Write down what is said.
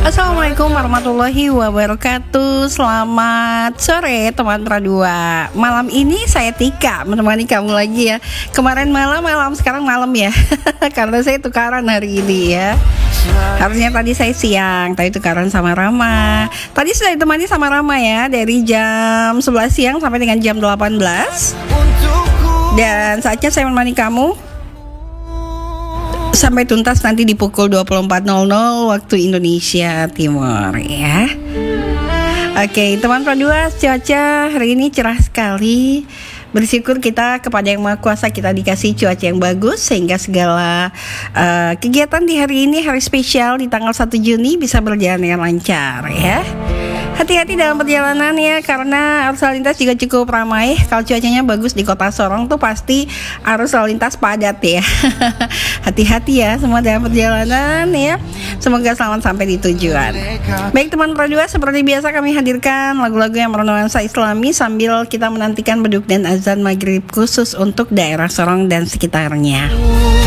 Assalamualaikum warahmatullahi wabarakatuh. Selamat sore teman Pradua. Malam ini saya Tika menemani kamu lagi ya. Kemarin malam, sekarang malam ya. Karena saya tukaran hari ini ya. Harusnya tadi saya siang, tadi tukaran sama Rama. Tadi sudah ditemani sama Rama ya, dari jam 11 siang sampai dengan jam 18. Dan saatnya saya menemani kamu sampai tuntas nanti di pukul 24.00 waktu Indonesia Timur ya. Oke, teman Pradua, cuaca hari ini cerah sekali. Bersyukur kita kepada Yang Maha Kuasa, kita dikasih cuaca yang bagus sehingga segala kegiatan di hari ini, hari spesial di tanggal 1 Juni bisa berjalan dengan lancar ya. Hati-hati dalam perjalanan ya, karena arus lalu lintas juga cukup ramai. Kalau cuacanya bagus di kota Sorong tuh pasti arus lalu lintas padat ya. Hati-hati ya semua dalam perjalanan ya. Semoga selamat sampai di tujuan. Baik teman Pradua, seperti biasa kami hadirkan lagu-lagu yang bernuansa Islami sambil kita menantikan beduk dan azan maghrib khusus untuk daerah Sorong dan sekitarnya.